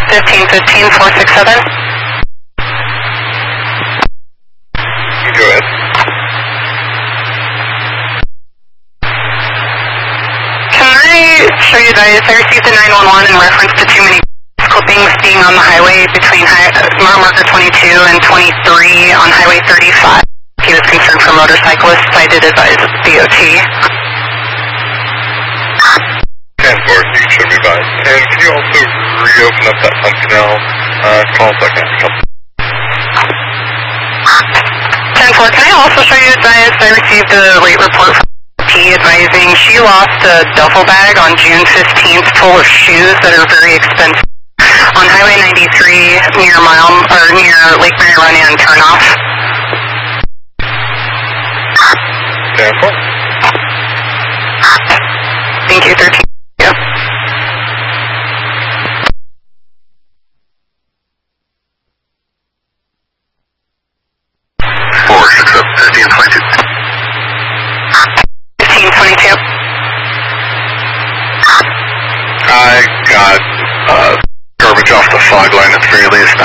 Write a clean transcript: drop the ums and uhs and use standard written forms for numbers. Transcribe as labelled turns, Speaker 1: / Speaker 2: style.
Speaker 1: 1515 467.
Speaker 2: Go ahead.
Speaker 1: Can I show you guys, I received a 911 in reference to too many clippings being on the highway between mile marker 22 and 23 on Highway 35. He was concerned for motorcyclists. I did advise DOT.
Speaker 2: 10-4, you should be advised. And can you also reopen up that pump canal? Call second.
Speaker 1: 10-4, can I also show you guys, I received a late report from T advising she lost a duffel bag on June 15th full of shoes that are very expensive on Highway 93 near Lake Mary Run-In turnoff.
Speaker 2: 10-4.
Speaker 1: Thank you, 13. Yeah.
Speaker 2: I got garbage off the fog line at the very least.